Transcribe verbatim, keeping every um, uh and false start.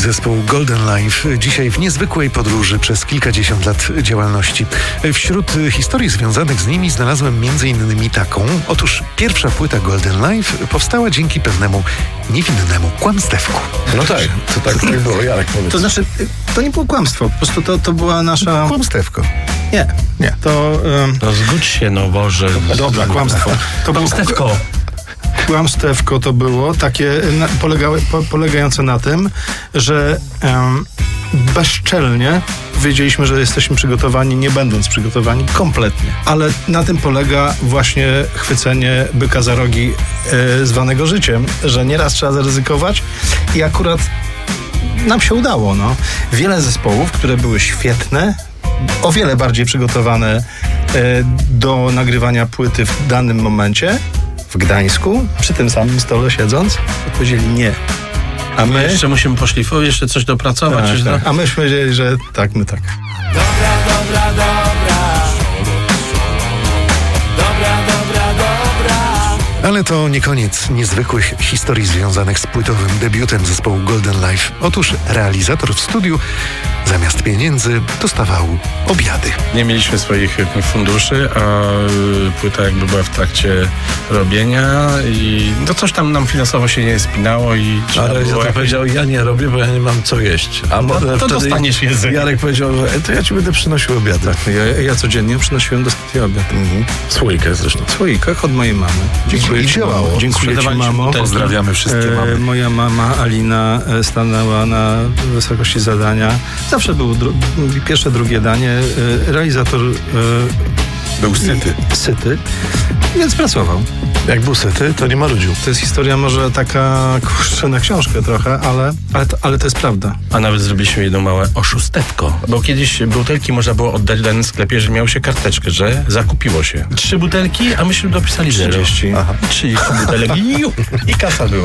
Zespół Golden Life dzisiaj w niezwykłej podróży przez kilkadziesiąt lat działalności. Wśród historii związanych z nimi znalazłem między innymi taką. Otóż pierwsza płyta Golden Life powstała dzięki pewnemu niewinnemu kłamstewku. No tak, to tak, tak było, Jarek powiedz. To znaczy, to nie było kłamstwo, po prostu to, to była nasza... Kłamstewko. Nie, nie. To... Um... No zgódź się, no Boże. Dobra, kłamstwo. To było Kłamstewko. Kłamstewko to było takie na, polegały, po, polegające na tym, że um, bezczelnie wiedzieliśmy, że jesteśmy przygotowani, nie będąc przygotowani kompletnie. Ale na tym polega właśnie chwycenie byka za rogi e, zwanego życiem, że nieraz trzeba zaryzykować i akurat nam się udało. No. Wiele zespołów, które były świetne, o wiele bardziej przygotowane e, do nagrywania płyty w danym momencie, w Gdańsku, przy tym samym stole siedząc, odpowiedzieli nie. A my... Jeszcze musimy poszlifować, jeszcze coś dopracować. Tak, coś tak. do... A myśmy powiedzieli, że tak, my tak. Dobra, dobra, dobra. Dobra, dobra, dobra. Ale to nie koniec niezwykłych historii związanych z płytowym debiutem zespołu Golden Life. Otóż realizator w studiu zamiast pieniędzy dostawał obiady. Nie mieliśmy swoich funduszy, a płyta jakby była w trakcie robienia i no coś tam nam finansowo się nie spinało i trzeba Ale było ja to jakoś... powiedział, ja nie robię, bo ja nie mam co jeść. A No, potem to wtedy dostaniesz jedzenie. Jarek powiedział, że to ja ci będę przynosił obiady. Ja, ja codziennie przynosiłem do studia obiad. Mhm. Słoikę zresztą. W słoikach od mojej mamy. Dziękuję I ci, działało. mamo. Dziękuję ci, Sprzedawaliśmy mamo. butelki. Pozdrawiamy wszystkie mamy. E, moja mama Alina e, stanęła na wysokości zadania. Zawsze było dru- pierwsze, drugie danie. E, realizator e, Był syty. i- syty, więc pracował. Jak był syty, to nie marudził. To jest historia może taka, kurczę, na książkę trochę, ale, ale, to, ale to jest prawda. A nawet zrobiliśmy jedno małe oszustewko. Bo kiedyś butelki można było oddać w danym sklepie, że miało się karteczkę, że zakupiło się. Trzy butelki, a myśmy dopisali zero. trzydzieści. Aha. trzydzieści butelek i, ju, i kasa była.